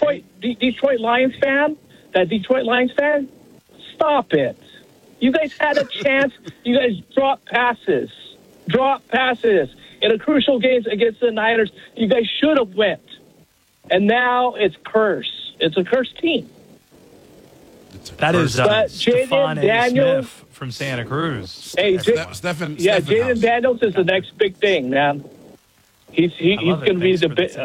Detroit Lions fan, stop it. You guys had a chance. You guys dropped passes. In a crucial game against the Niners, you guys should have went. And now it's curse. It's a cursed team. That is Jaden Daniels Smith from Santa Cruz. Hey, Jaden Daniels is the next big thing, man. He's going to be the big.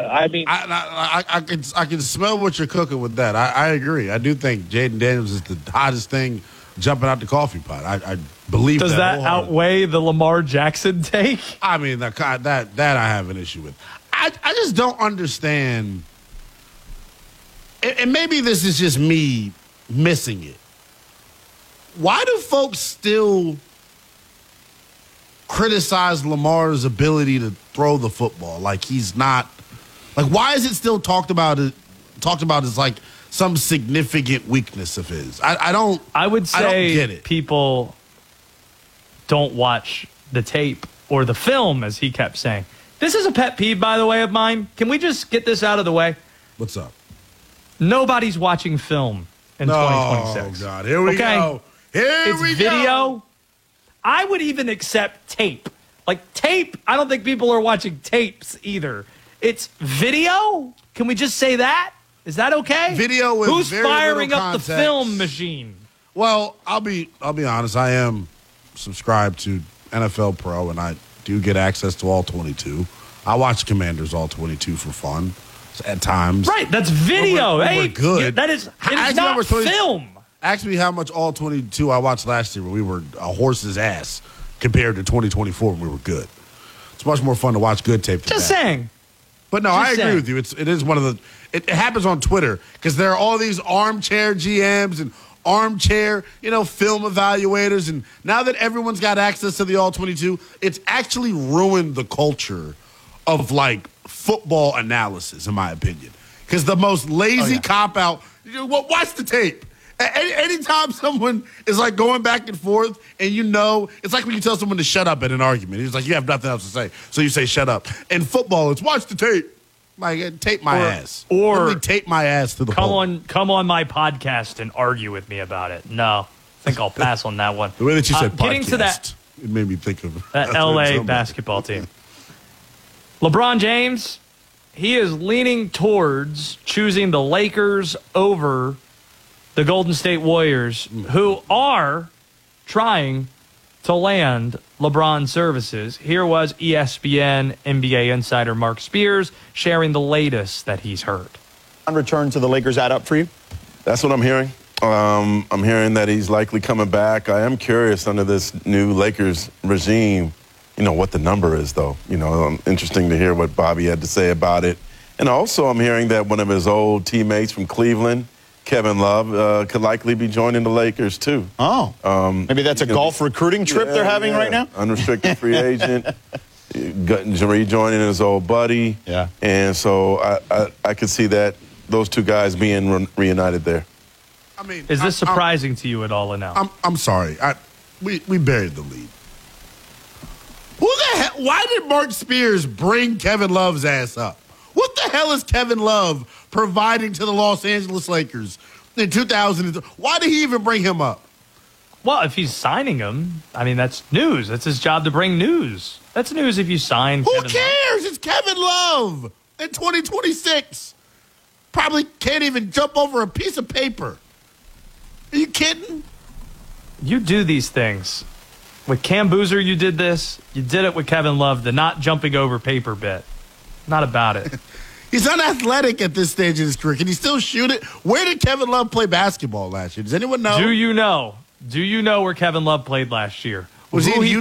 I can smell what you're cooking with that. I agree. I do think Jaden Daniels is the hottest thing jumping out the coffee pot. I believe that. Does that outweigh the Lamar Jackson take? I mean, that I have an issue with. I just don't understand. And maybe this is just me missing it. Why do folks still criticize Lamar's ability to throw the football? Like he's not. Like, why is it still talked about as like some significant weakness of his? I don't. I would say I don't get it. People don't watch the tape or the film, as he kept saying. This is a pet peeve, by the way, of mine. Can we just get this out of the way? What's up? Nobody's watching film in 2026. Oh, God. Here we go. It's video. I would even accept tape. Like, tape, I don't think people are watching tapes either. It's video? Can we just say that? Is that okay? Video with Who's very firing little up context. the film machine? Well, I'll be honest. I am subscribed to NFL Pro, and I do get access to all 22. I watch Commanders all 22 for fun at times. Right, that's video. We're good. Yeah, that is it's not film. Ask me how much all 22 I watched last year when we were a horse's ass compared to 2024 when we were good. It's much more fun to watch good tape than Just that. saying. But no, I agree with you. It is one of the. It happens on Twitter because there are all these armchair GMs and armchair, film evaluators, and now that everyone's got access to the all 22, it's actually ruined the culture of like football analysis, in my opinion. Because the most lazy cop out. Watch the tape. Anytime someone is like going back and forth, and it's like when you tell someone to shut up in an argument. It's like you have nothing else to say, so you say shut up. In football, it's watch the tape. Like tape my ass, or literally tape my ass to the pole. Come on my podcast and argue with me about it. No, I think I'll pass on that one. The way that you said getting podcast, to that, it made me think of that LA basketball team. LeBron James, he is leaning towards choosing the Lakers over the Golden State Warriors, who are trying to land LeBron's services. Here was ESPN NBA insider Mark Spears sharing the latest that he's heard. On return to the Lakers add up for you? That's what I'm hearing. I'm hearing that he's likely coming back. I am curious under this new Lakers regime, what the number is, though. Interesting to hear what Bobby had to say about it. And also I'm hearing that one of his old teammates from Cleveland, Kevin Love, could likely be joining the Lakers, too. Oh. Maybe that's a golf recruiting trip they're having right now? Unrestricted free agent. Rejoining his old buddy. Yeah. And so I could see those two guys being reunited there. I mean, is this surprising to you at all, Anel? I'm sorry. We buried the lead. Who the hell? Why did Mark Spears bring Kevin Love's ass up? What the hell is Kevin Love providing to the Los Angeles Lakers in 2000? Why did he even bring him up? Well, if he's signing him, I mean, that's news. That's his job to bring news. That's news if you sign Who Kevin cares? Love. It's Kevin Love in 2026. Probably can't even jump over a piece of paper. Are you kidding? You do these things. With Cam Boozer, you did this. You did it with Kevin Love, the not jumping over paper bit. Not about it. He's unathletic at this stage of his career. Can he still shoot it? Where did Kevin Love play basketball last year? Does anyone know? Do you know? Do you know where Kevin Love played last year? Was he in